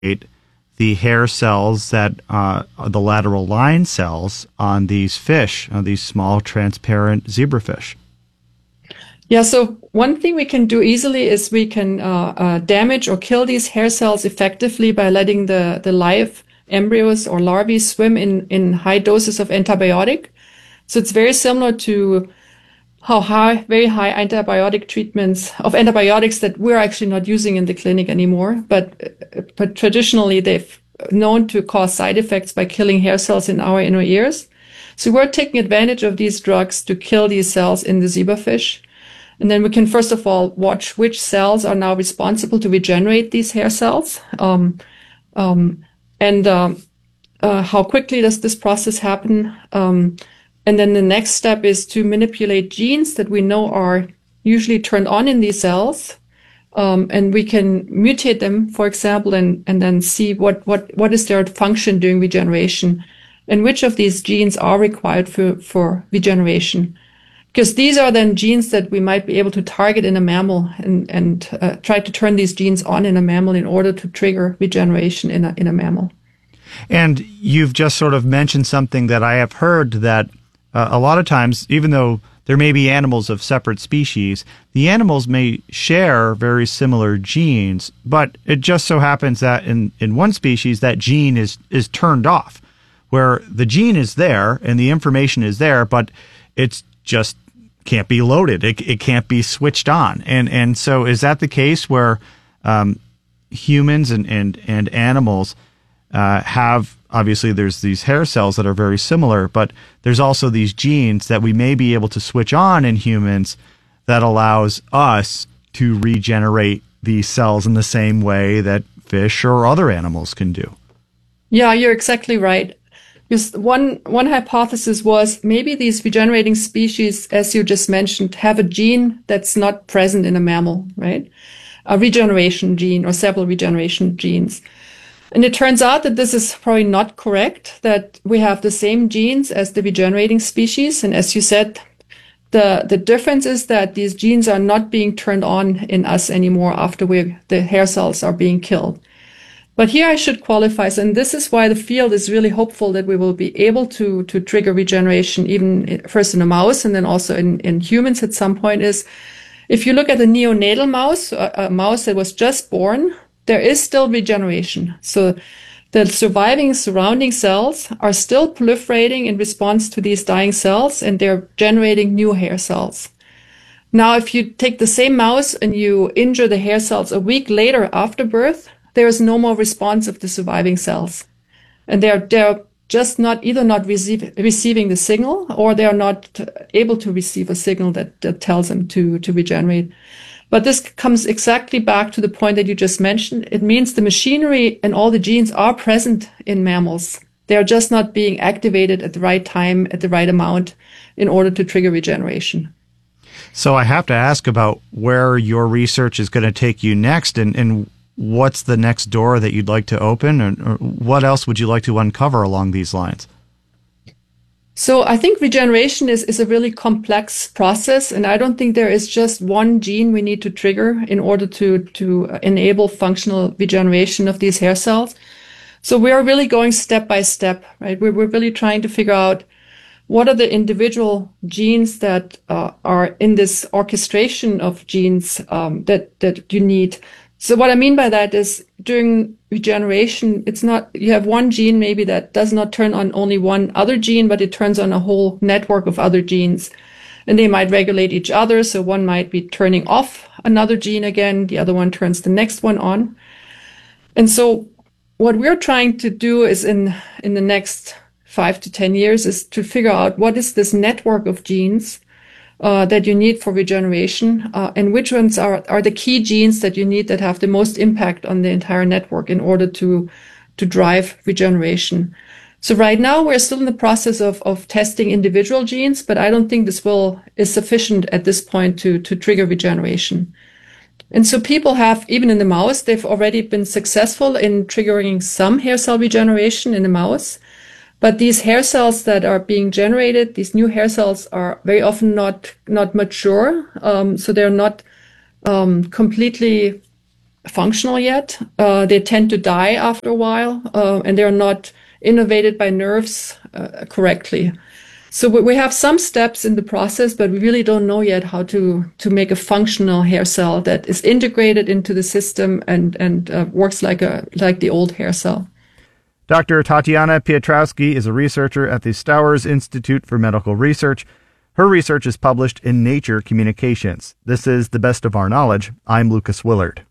the hair cells that the lateral line cells on these fish, on these small transparent zebrafish? Yeah, so one thing we can do easily is we can damage or kill these hair cells effectively by letting the live embryos or larvae swim in high doses of antibiotic. So it's very similar to how very high antibiotic treatments of antibiotics that we're actually not using in the clinic anymore. But traditionally, they've known to cause side effects by killing hair cells in our inner ears. So we're taking advantage of these drugs to kill these cells in the zebrafish. And then we can, first of all, watch which cells are now responsible to regenerate these hair cells. How quickly does this process happen? And then the next step is to manipulate genes that we know are usually turned on in these cells. And we can mutate them, for example, and then see what is their function during regeneration and which of these genes are required for regeneration. Because these are then genes that we might be able to target in a mammal and try to turn these genes on in a mammal in order to trigger regeneration in a mammal. And you've just sort of mentioned something that I have heard, that a lot of times, even though there may be animals of separate species, the animals may share very similar genes, but it just so happens that in one species that gene is turned off, where the gene is there and the information is there, but it's just can't be loaded. It can't be switched on. And so is that the case where humans and animals have, obviously there's these hair cells that are very similar, but there's also these genes that we may be able to switch on in humans that allows us to regenerate these cells in the same way that fish or other animals can do? Yeah, you're exactly right. Because one hypothesis was maybe these regenerating species, as you just mentioned, have a gene that's not present in a mammal, right? A regeneration gene or several regeneration genes. And it turns out that this is probably not correct, that we have the same genes as the regenerating species. And as you said, the difference is that these genes are not being turned on in us anymore after the hair cells are being killed. But here I should qualify, and this is why the field is really hopeful that we will be able to trigger regeneration, even first in a mouse and then also in humans at some point, is if you look at a neonatal mouse, a mouse that was just born, there is still regeneration. So the surrounding cells are still proliferating in response to these dying cells, and they're generating new hair cells. Now, if you take the same mouse and you injure the hair cells a week later after birth, there is no more response of the surviving cells. And they're just not receiving the signal, or they are not able to receive a signal that tells them to regenerate. But this comes exactly back to the point that you just mentioned. It means the machinery and all the genes are present in mammals. They are just not being activated at the right time, at the right amount, in order to trigger regeneration. So I have to ask about where your research is going to take you next, and what's the next door that you'd like to open, or what else would you like to uncover along these lines? So I think regeneration is a really complex process, and I don't think there is just one gene we need to trigger in order to enable functional regeneration of these hair cells. So we are really going step by step, right? We're really trying to figure out what are the individual genes that are in this orchestration of genes that you need. So what I mean by that is during regeneration, it's not, you have one gene maybe that does not turn on only one other gene, but it turns on a whole network of other genes. And they might regulate each other. So one might be turning off another gene again, the other one turns the next one on. And so what we're trying to do is in the next 5 to 10 years is to figure out what is this network of genes that you need for regeneration, and which ones are the key genes that you need that have the most impact on the entire network in order to drive regeneration. So right now we're still in the process of testing individual genes, but I don't think this is sufficient at this point to trigger regeneration. And so people have, even in the mouse, they've already been successful in triggering some hair cell regeneration in the mouse. But these hair cells that are being generated, these new hair cells are very often not mature. So they're not completely functional yet. They tend to die after a while, and they're not innervated by nerves correctly. So we have some steps in the process, but we really don't know yet how to make a functional hair cell that is integrated into the system and works like the old hair cell. Dr. Tatiana Piotrowski is a researcher at the Stowers Institute for Medical Research. Her research is published in Nature Communications. This is The Best of Our Knowledge. I'm Lucas Willard.